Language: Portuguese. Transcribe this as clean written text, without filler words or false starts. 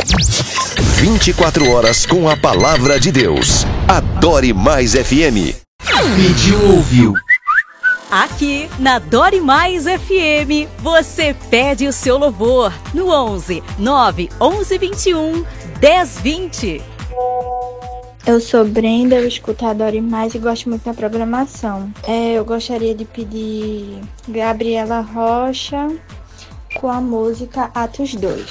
24 horas com a palavra de Deus. Adore Mais FM. Pediu, ouviu. Aqui na Dore Mais FM, você pede o seu louvor no 11 9 11 21 10 20. Eu sou Brenda, eu escuto a Dore Mais e gosto muito da programação. Eu gostaria de pedir Gabriela Rocha com a música Atos 2.